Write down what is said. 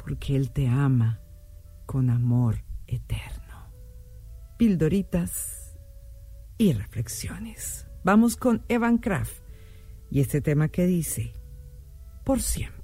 porque Él te ama con amor eterno. Pildoritas y reflexiones. Vamos con Evan Kraft y este tema que dice: por siempre.